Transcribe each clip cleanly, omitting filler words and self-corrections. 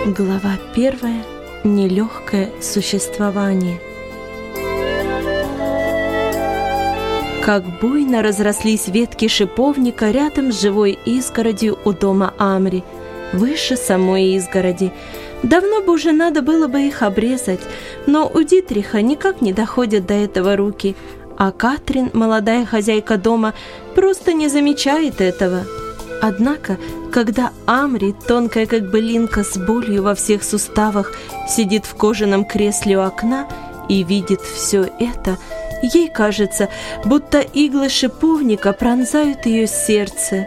Глава 1. Нелегкое существование. Как буйно разрослись ветки шиповника рядом с живой изгородью у дома Амри, выше самой изгороди. Давно бы уже надо было бы их обрезать, но у Дитриха никак не доходят до этого руки, а Катрин, молодая хозяйка дома, просто не замечает этого. Однако, когда Амри, тонкая как былинка с болью во всех суставах, сидит в кожаном кресле у окна и видит все это, ей кажется, будто иглы шиповника пронзают ее сердце.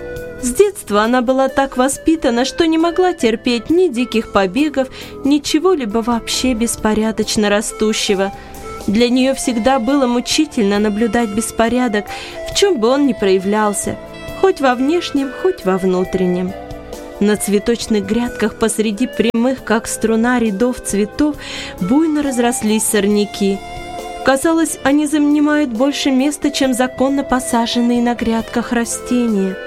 С детства она была так воспитана, что не могла терпеть ни диких побегов, ни чего-либо вообще беспорядочно растущего. Для нее всегда было мучительно наблюдать беспорядок, в чем бы он ни проявлялся, хоть во внешнем, хоть во внутреннем. На цветочных грядках посреди прямых, как струна, рядов цветов буйно разрослись сорняки. Казалось, они занимают больше места, чем законно посаженные на грядках растения.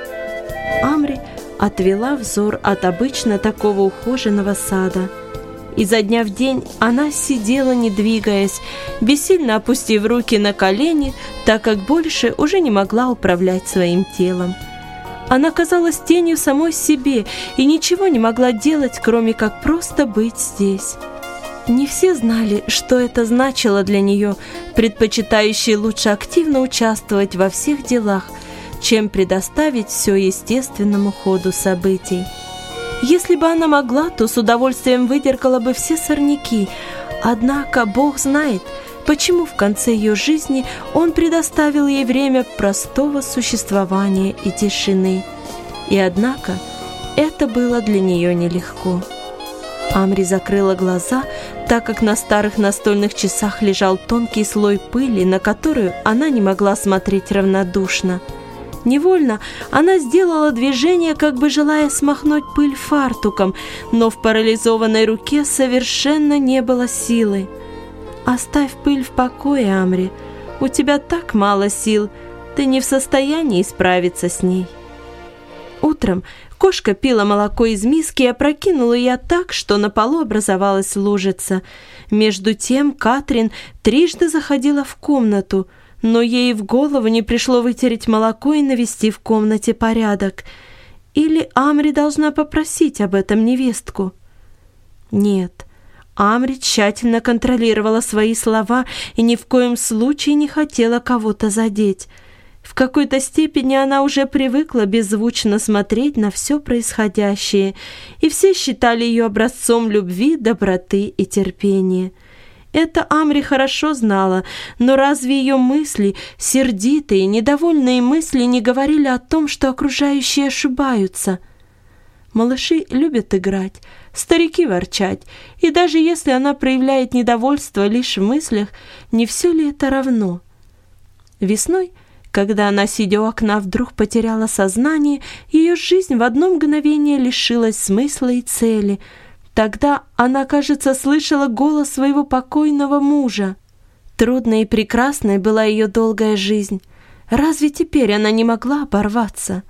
Амри отвела взор от обычно такого ухоженного сада. Изо дня в день она сидела, не двигаясь, бессильно опустив руки на колени, так как больше уже не могла управлять своим телом. Она казалась тенью самой себе и ничего не могла делать, кроме как просто быть здесь. Не все знали, что это значило для нее, предпочитающей лучше активно участвовать во всех делах, чем предоставить все естественному ходу событий. Если бы она могла, то с удовольствием выдергала бы все сорняки, однако Бог знает, почему в конце ее жизни Он предоставил ей время простого существования и тишины. И однако это было для нее нелегко. Амри закрыла глаза, так как на старых настольных часах лежал тонкий слой пыли, на которую она не могла смотреть равнодушно. Невольно она сделала движение, как бы желая смахнуть пыль фартуком, но в парализованной руке совершенно не было силы. «Оставь пыль в покое, Амри. У тебя так мало сил, ты не в состоянии справиться с ней». Утром кошка пила молоко из миски и опрокинула ее так, что на полу образовалась лужица. Между тем Катрин трижды заходила в комнату, но ей в голову не пришло вытереть молоко и навести в комнате порядок. Или Амри должна попросить об этом невестку? Нет, Амри тщательно контролировала свои слова и ни в коем случае не хотела кого-то задеть. В какой-то степени она уже привыкла беззвучно смотреть на все происходящее, и все считали ее образцом любви, доброты и терпения. Это Амри хорошо знала, но разве ее мысли, сердитые, недовольные мысли, не говорили о том, что окружающие ошибаются? Малыши любят играть, старики ворчать, и даже если она проявляет недовольство лишь в мыслях, не все ли это равно? Весной, когда она, сидя у окна, вдруг потеряла сознание, ее жизнь в одно мгновение лишилась смысла и цели. Тогда она, кажется, слышала голос своего покойного мужа. Трудной и прекрасной была ее долгая жизнь. Разве теперь она не могла оборваться?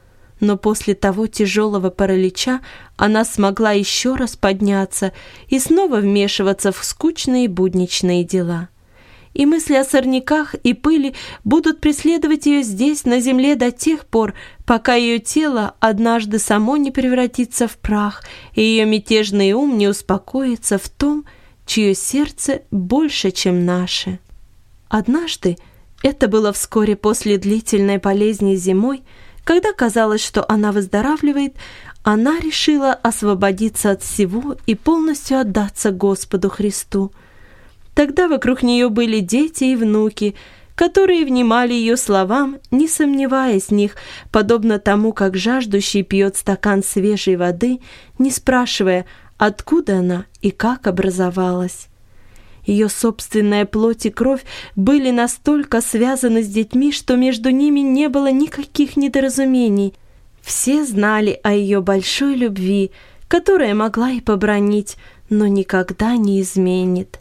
Но после того тяжелого паралича она смогла еще раз подняться и снова вмешиваться в скучные будничные дела. И мысли о сорняках и пыли будут преследовать ее здесь, на земле, до тех пор, пока ее тело однажды само не превратится в прах, и ее мятежный ум не успокоится в том, чье сердце больше, чем наше. Однажды, это было вскоре после длительной болезни зимой, когда казалось, что она выздоравливает, она решила освободиться от всего и полностью отдаться Господу Христу. Тогда вокруг нее были дети и внуки, которые внимали ее словам, не сомневаясь в них, подобно тому, как жаждущий пьет стакан свежей воды, не спрашивая, откуда она и как образовалась. Ее собственная плоть и кровь были настолько связаны с детьми, что между ними не было никаких недоразумений. Все знали о ее большой любви, которая могла и побранить, но никогда не изменит.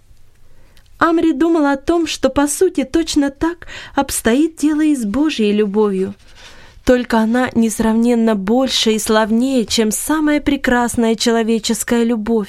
Амри думала о том, что по сути точно так обстоит дело и с Божьей любовью. Только она несравненно больше и славнее, чем самая прекрасная человеческая любовь.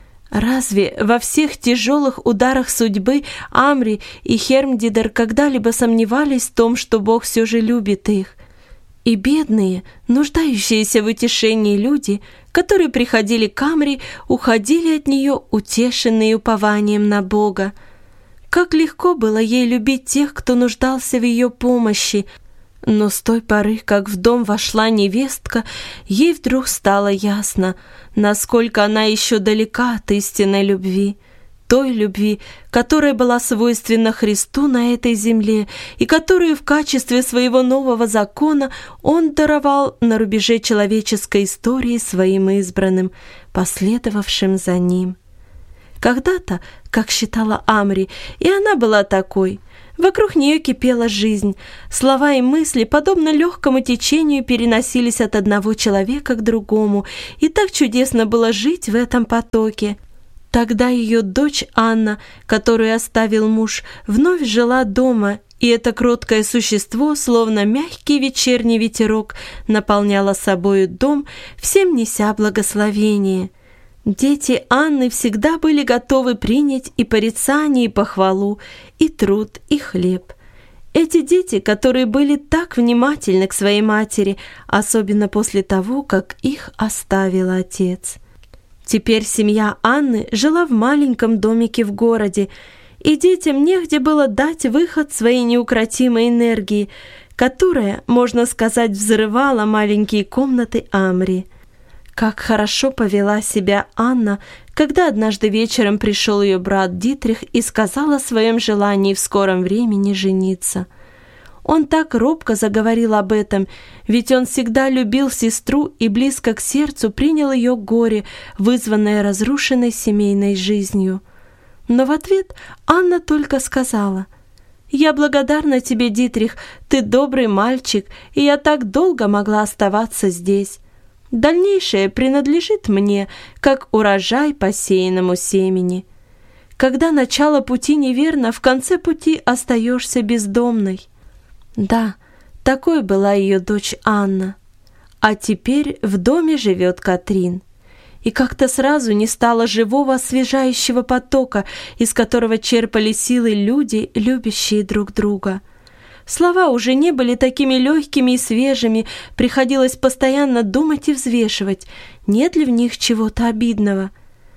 Разве во всех тяжелых ударах судьбы Амри и Хермдидер когда-либо сомневались в том, что Бог все же любит их? И бедные, нуждающиеся в утешении люди, которые приходили к Амри, уходили от нее, утешенные упованием на Бога. Как легко было ей любить тех, кто нуждался в ее помощи, но с той поры, как в дом вошла невестка, ей вдруг стало ясно, насколько она еще далека от истинной любви, той любви, которая была свойственна Христу на этой земле и которую в качестве своего нового закона Он даровал на рубеже человеческой истории своим избранным, последовавшим за Ним. Когда-то, как считала Амри, и она была такой, вокруг нее кипела жизнь, слова и мысли, подобно легкому течению, переносились от одного человека к другому, и так чудесно было жить в этом потоке. Тогда ее дочь Анна, которую оставил муж, вновь жила дома, и это кроткое существо, словно мягкий вечерний ветерок, наполняло собою дом, всем неся благословение. Дети Анны всегда были готовы принять и порицание, и похвалу, и труд, и хлеб. Эти дети, которые были так внимательны к своей матери, особенно после того, как их оставил отец. Теперь семья Анны жила в маленьком домике в городе, и детям негде было дать выход своей неукротимой энергии, которая, можно сказать, взрывала маленькие комнаты Амри. Как хорошо повела себя Анна, когда однажды вечером пришел ее брат Дитрих и сказал о своем желании в скором времени жениться. Он так робко заговорил об этом, ведь он всегда любил сестру и близко к сердцу принял ее горе, вызванное разрушенной семейной жизнью. Но в ответ Анна только сказала: «Я благодарна тебе, Дитрих, ты добрый мальчик, и я так долго могла оставаться здесь. Дальнейшее принадлежит мне, как урожай посеянному семени. Когда начало пути неверно, в конце пути остаешься бездомной». Да, такой была ее дочь Анна. А теперь в доме живет Катрин. И как-то сразу не стало живого освежающего потока, из которого черпали силы люди, любящие друг друга. Слова уже не были такими легкими и свежими, приходилось постоянно думать и взвешивать, нет ли в них чего-то обидного.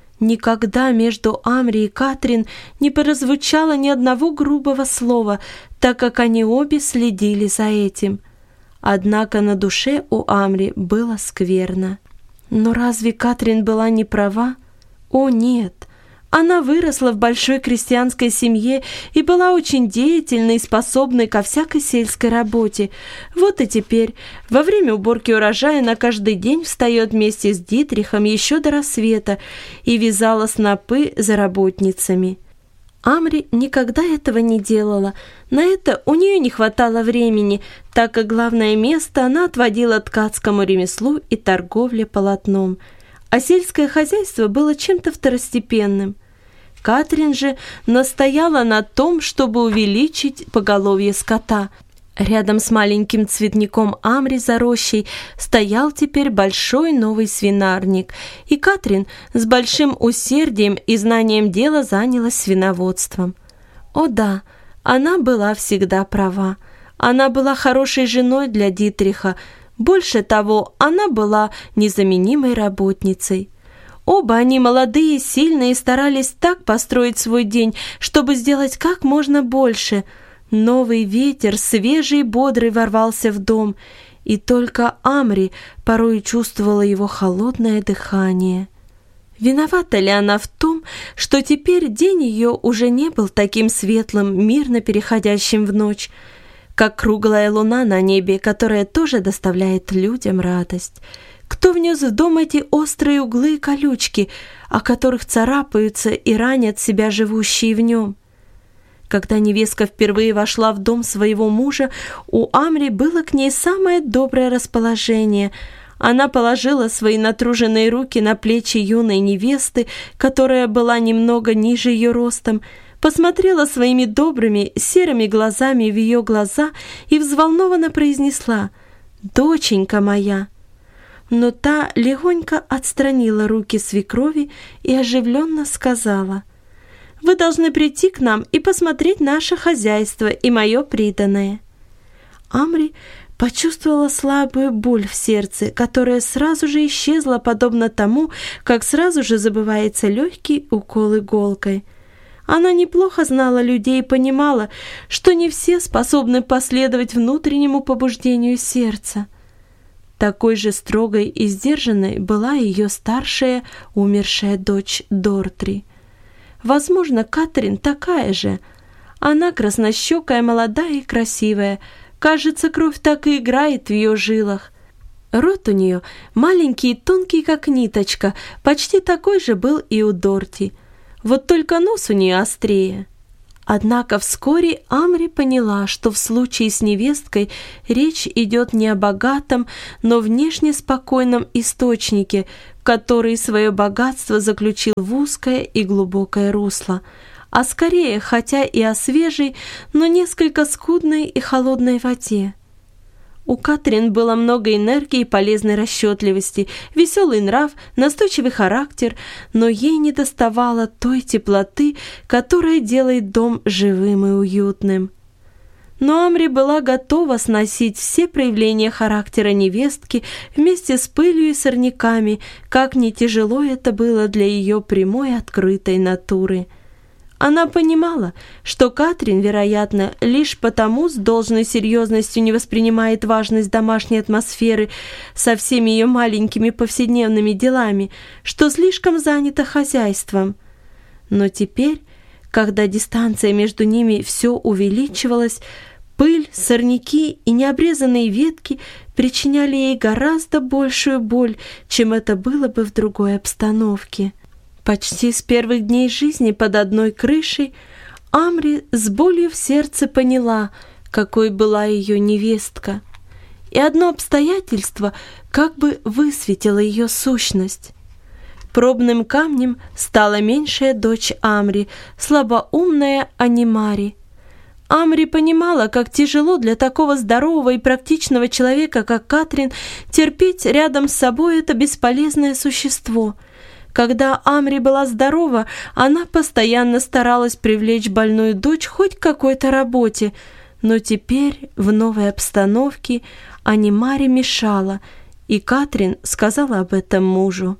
Никогда между Амри и Катрин не прозвучало ни одного грубого слова, так как они обе следили за этим. Однако на душе у Амри было скверно. Но разве Катрин была не права? О, нет! Она выросла в большой крестьянской семье и была очень деятельной и способной ко всякой сельской работе. Вот и теперь, во время уборки урожая, она каждый день встает вместе с Дитрихом еще до рассвета и вязала снопы за работницами. Амри никогда этого не делала. На это у нее не хватало времени, так как главное место она отводила ткацкому ремеслу и торговле полотном, а сельское хозяйство было чем-то второстепенным. Катрин же настояла на том, чтобы увеличить поголовье скота. Рядом с маленьким цветником Амри за рощей стоял теперь большой новый свинарник, и Катрин с большим усердием и знанием дела занялась свиноводством. О да, она была всегда права. Она была хорошей женой для Дитриха. Больше того, она была незаменимой работницей. Оба они молодые, сильные, и старались так построить свой день, чтобы сделать как можно больше. Новый ветер, свежий и бодрый, ворвался в дом, и только Амри порой чувствовала его холодное дыхание. Виновата ли она в том, что теперь день ее уже не был таким светлым, мирно переходящим в ночь, как круглая луна на небе, которая тоже доставляет людям радость? Кто внес в дом эти острые углы и колючки, о которых царапаются и ранят себя живущие в нем? Когда невестка впервые вошла в дом своего мужа, у Амри было к ней самое доброе расположение. Она положила свои натруженные руки на плечи юной невесты, которая была немного ниже ее ростом, посмотрела своими добрыми серыми глазами в ее глаза и взволнованно произнесла: доченька моя!» Но та легонько отстранила руки свекрови и оживленно сказала: «Вы должны прийти к нам и посмотреть наше хозяйство и мое приданое». Амри почувствовала слабую боль в сердце, которая сразу же исчезла, подобно тому, как сразу же забывается легкий укол иголкой. Она неплохо знала людей и понимала, что не все способны последовать внутреннему побуждению сердца. Такой же строгой и сдержанной была ее старшая, умершая дочь Дортри. Возможно, Катрин такая же. Она краснощекая, молодая и красивая. Кажется, кровь так и играет в ее жилах. Рот у нее маленький и тонкий, как ниточка, почти такой же был и у Дорти. Вот только нос у нее острее. Однако вскоре Амри поняла, что в случае с невесткой речь идет не о богатом, но внешне спокойном источнике, который свое богатство заключил в узкое и глубокое русло, а скорее, хотя и о свежей, но несколько скудной и холодной воде. У Катрин было много энергии и полезной расчетливости, веселый нрав, настойчивый характер, но ей недоставало той теплоты, которая делает дом живым и уютным. Но Амри была готова сносить все проявления характера невестки вместе с пылью и сорняками, как не тяжело это было для ее прямой открытой натуры. Она понимала, что Катрин, вероятно, лишь потому с должной серьезностью не воспринимает важность домашней атмосферы со всеми ее маленькими повседневными делами, что слишком занята хозяйством. Но теперь, когда дистанция между ними все увеличивалась, пыль, сорняки и необрезанные ветки причиняли ей гораздо большую боль, чем это было бы в другой обстановке. Почти с первых дней жизни под одной крышей Амри с болью в сердце поняла, какой была ее невестка. И одно обстоятельство как бы высветило ее сущность. Пробным камнем стала меньшая дочь Амри, слабоумная Анимари. Амри понимала, как тяжело для такого здорового и практичного человека, как Катрин, терпеть рядом с собой это бесполезное существо. Когда Амри была здорова, она постоянно старалась привлечь больную дочь хоть к какой-то работе, но теперь в новой обстановке Анимари мешала, и Катрин сказала об этом мужу.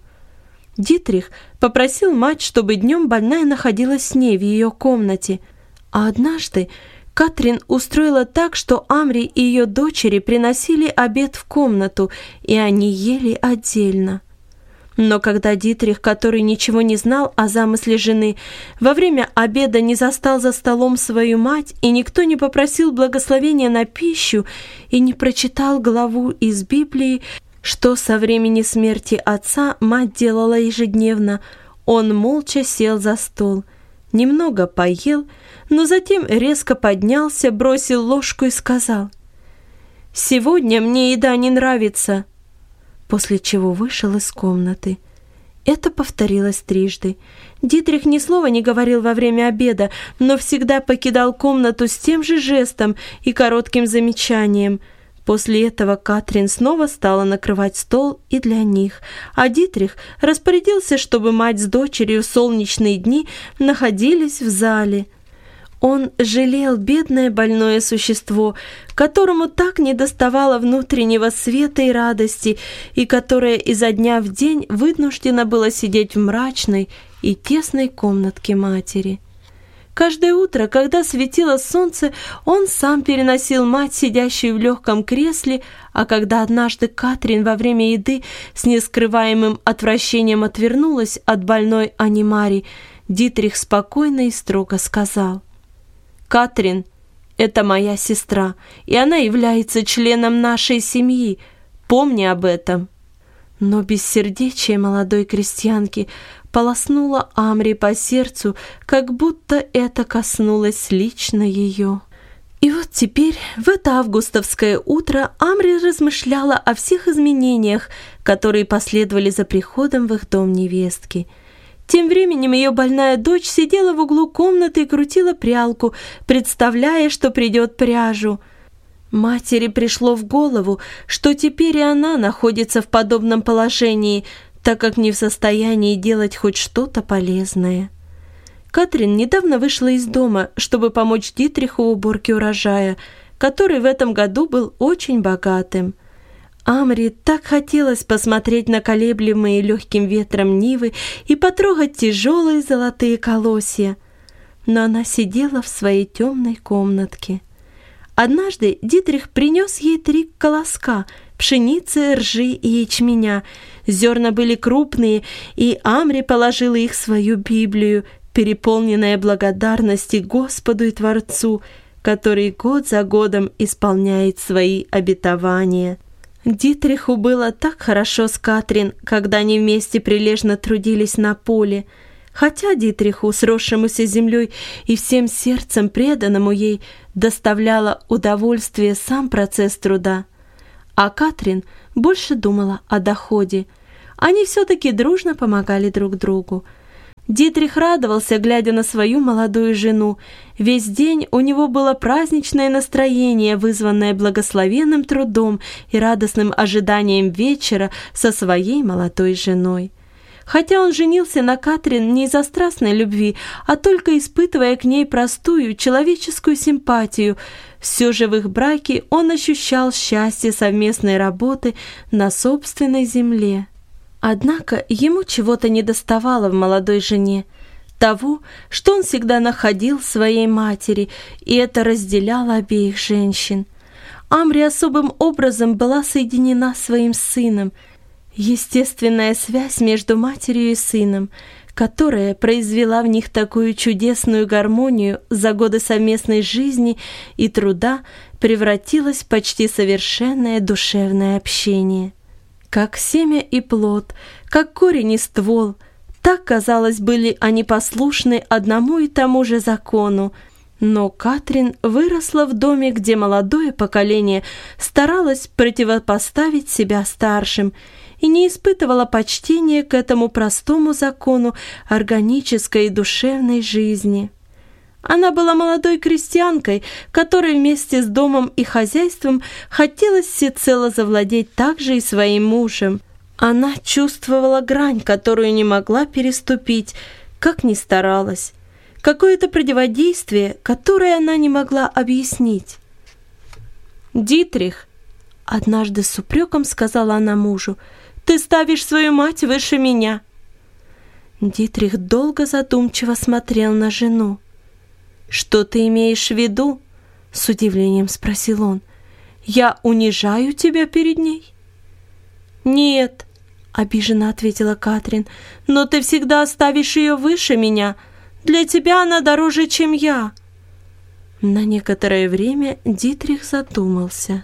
Дитрих попросил мать, чтобы днем больная находилась с ней в ее комнате, а однажды Катрин устроила так, что Амри и ее дочери приносили обед в комнату, и они ели отдельно. Но когда Дитрих, который ничего не знал о замысле жены, во время обеда не застал за столом свою мать, и никто не попросил благословения на пищу, и не прочитал главу из Библии, что со времени смерти отца мать делала ежедневно, он молча сел за стол, немного поел, но затем резко поднялся, бросил ложку и сказал: «Сегодня мне еда не нравится», после чего вышел из комнаты. Это повторилось трижды. Дитрих ни слова не говорил во время обеда, но всегда покидал комнату с тем же жестом и коротким замечанием. После этого Катрин снова стала накрывать стол и для них, а Дитрих распорядился, чтобы мать с дочерью в солнечные дни находились в зале. Он жалел бедное больное существо, которому так недоставало внутреннего света и радости, и которое изо дня в день вынуждено было сидеть в мрачной и тесной комнатке матери. Каждое утро, когда светило солнце, он сам переносил мать, сидящую в легком кресле, а когда однажды Катрин во время еды с нескрываемым отвращением отвернулась от больной Анимари, Дитрих спокойно и строго сказал: «Катрин — это моя сестра, и она является членом нашей семьи. Помни об этом». Но бессердечие молодой крестьянки полоснуло Амри по сердцу, как будто это коснулось лично ее. И вот теперь, в это августовское утро, Амри размышляла о всех изменениях, которые последовали за приходом в их дом невестки. Тем временем ее больная дочь сидела в углу комнаты и крутила прялку, представляя, что придет пряжу. Матери пришло в голову, что теперь и она находится в подобном положении, так как не в состоянии делать хоть что-то полезное. Катрин недавно вышла из дома, чтобы помочь Дитриху в уборке урожая, который в этом году был очень богатым. Амри так хотелось посмотреть на колеблемые легким ветром нивы и потрогать тяжелые золотые колосья, но она сидела в своей темной комнатке. Однажды Дитрих принес ей 3 колоска пшеницы, ржи и ячменя. Зерна были крупные, и Амри положила их в свою Библию, переполненная благодарности Господу и Творцу, который год за годом исполняет свои обетования. Дитриху было так хорошо с Катрин, когда они вместе прилежно трудились на поле. Хотя Дитриху, сросшемуся с землей и всем сердцем преданному ей, доставляло удовольствие сам процесс труда. А Катрин больше думала о доходе. Они все-таки дружно помогали друг другу. Дитрих радовался, глядя на свою молодую жену. Весь день у него было праздничное настроение, вызванное благословенным трудом и радостным ожиданием вечера со своей молодой женой. Хотя он женился на Катрин не из-за страстной любви, а только испытывая к ней простую человеческую симпатию, все же в их браке он ощущал счастье совместной работы на собственной земле. Однако ему чего-то недоставало в молодой жене, того, что он всегда находил в своей матери, и это разделяло обеих женщин. Амри особым образом была соединена с своим сыном. Естественная связь между матерью и сыном, которая произвела в них такую чудесную гармонию за годы совместной жизни и труда, превратилась в почти совершенное душевное общение. Как семя и плод, как корень и ствол, так, казалось, были они послушны одному и тому же закону. Но Катрин выросла в доме, где молодое поколение старалось противопоставить себя старшим и не испытывала почтения к этому простому закону органической и душевной жизни. Она была молодой крестьянкой, которой вместе с домом и хозяйством хотелось всецело завладеть также и своим мужем. Она чувствовала грань, которую не могла переступить, как ни старалась. Какое-то противодействие, которое она не могла объяснить. «Дитрих», — однажды с упреком сказала она мужу, — «ты ставишь свою мать выше меня». Дитрих долго задумчиво смотрел на жену. «Что ты имеешь в виду?» — с удивлением спросил он. «Я унижаю тебя перед ней?» «Нет», — обиженно ответила Катрин, «но ты всегда ставишь ее выше меня. Для тебя она дороже, чем я». На некоторое время Дитрих задумался.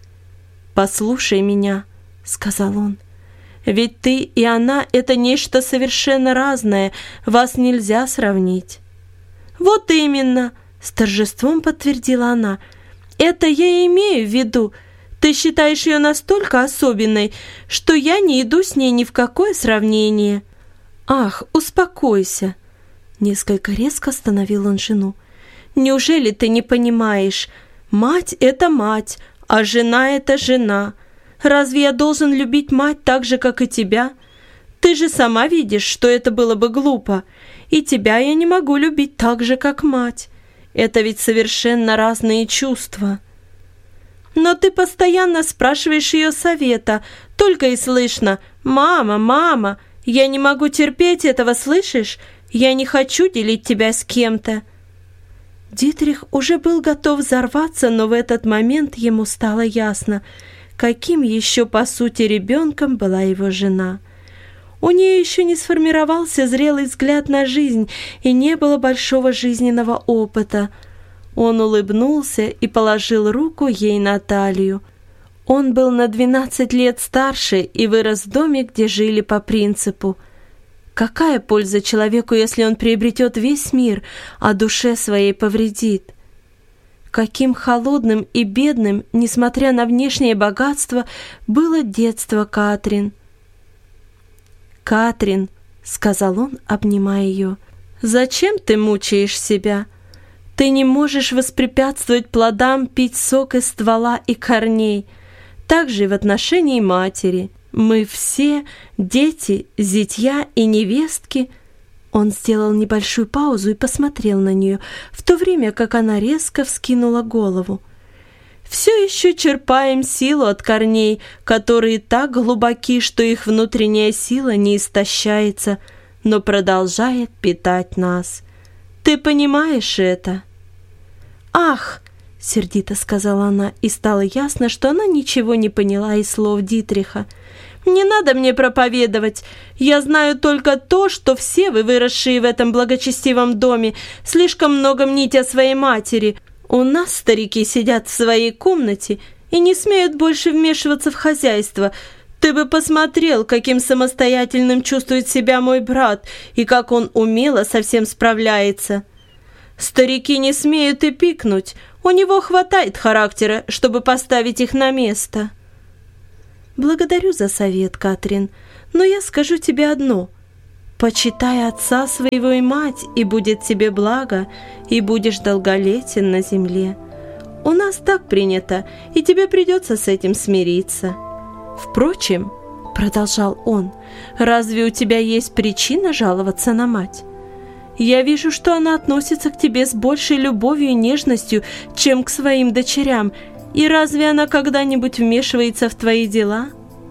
«Послушай меня», — сказал он, — «ведь ты и она — это нечто совершенно разное, вас нельзя сравнить». «Вот именно», — с торжеством подтвердила она, — «это я и имею в виду. Ты считаешь ее настолько особенной, что я не иду с ней ни в какое сравнение». «Ах, успокойся», — несколько резко остановил он жену. «Неужели ты не понимаешь? Мать — это мать, а жена — это жена. Разве я должен любить мать так же, как и тебя? Ты же сама видишь, что это было бы глупо. И тебя я не могу любить так же, как мать. Это ведь совершенно разные чувства». «Но ты постоянно спрашиваешь ее совета, только и слышно: «Мама, мама, я не могу терпеть этого, слышишь? Я не хочу делить тебя с кем-то». Дитрих уже был готов взорваться, но в этот момент ему стало ясно, каким еще по сути ребенком была его жена. У нее еще не сформировался зрелый взгляд на жизнь и не было большого жизненного опыта. Он улыбнулся и положил руку ей на талию. Он был на 12 лет старше и вырос в доме, где жили по принципу: какая польза человеку, если он приобретет весь мир, а душе своей повредит? Каким холодным и бедным, несмотря на внешнее богатство, было детство Катрин. «Катрин», — сказал он, обнимая ее, — «зачем ты мучаешь себя? Ты не можешь воспрепятствовать плодам пить сок из ствола и корней. Так же и в отношении матери. Мы все дети, зятья и невестки». Он сделал небольшую паузу и посмотрел на нее, в то время как она резко вскинула голову. «Все еще черпаем силу от корней, которые так глубоки, что их внутренняя сила не истощается, но продолжает питать нас. Ты понимаешь это?» «Ах!» — сердито сказала она, и стало ясно, что она ничего не поняла из слов Дитриха. «Не надо мне проповедовать. Я знаю только то, что все вы, выросшие в этом благочестивом доме, слишком много мните о своей матери. У нас старики сидят в своей комнате и не смеют больше вмешиваться в хозяйство. Ты бы посмотрел, каким самостоятельным чувствует себя мой брат и как он умело со всем справляется. Старики не смеют и пикнуть. У него хватает характера, чтобы поставить их на место». «Благодарю за совет, Катрин, но я скажу тебе одно. Почитай отца своего и мать, и будет тебе благо, и будешь долголетен на земле. У нас так принято, и тебе придется с этим смириться. Впрочем, — продолжал он, — разве у тебя есть причина жаловаться на мать? Я вижу, что она относится к тебе с большей любовью и нежностью, чем к своим дочерям, и разве она когда-нибудь вмешивается в твои дела?»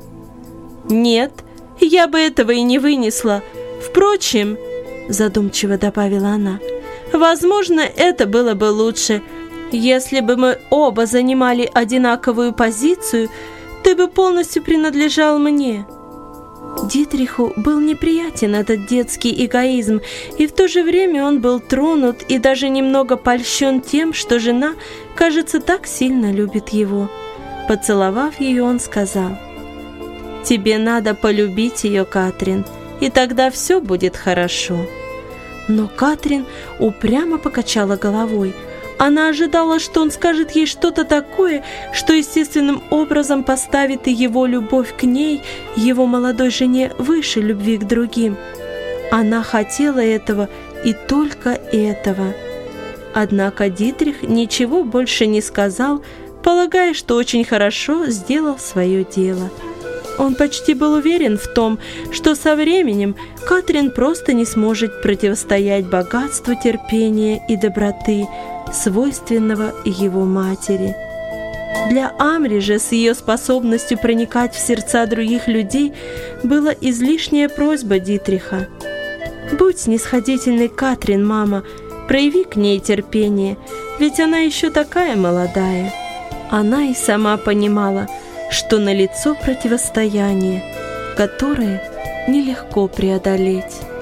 «Нет, я бы этого и не вынесла. Впрочем, — задумчиво добавила она, — возможно, это было бы лучше. Если бы мы оба занимали одинаковую позицию, ты бы полностью принадлежал мне». Дитриху был неприятен этот детский эгоизм, и в то же время он был тронут и даже немного польщен тем, что жена, кажется, так сильно любит его. Поцеловав ее, он сказал: «Тебе надо полюбить ее, Катрин, и тогда все будет хорошо». Но Катрин упрямо покачала головой. Она ожидала, что он скажет ей что-то такое, что естественным образом поставит и его любовь к ней, его молодой жене, выше любви к другим. Она хотела этого и только этого. Однако Дитрих ничего больше не сказал, полагая, что очень хорошо сделал свое дело. Он почти был уверен в том, что со временем Катрин просто не сможет противостоять богатству терпения и доброты, свойственного его матери. Для Амри же с ее способностью проникать в сердца других людей была излишняя просьба Дитриха: «Будь снисходительной, Катрин, мама, прояви к ней терпение, ведь она еще такая молодая». Она и сама понимала, что налицо противостояние, которое нелегко преодолеть.